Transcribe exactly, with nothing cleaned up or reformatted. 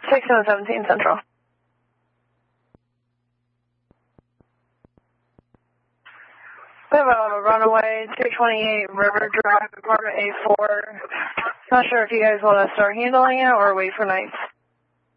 six seven seventeen Central. We have a runaway, two twenty-eight River Drive, apartment A four. Not sure if you guys want to start handling it or wait for nights.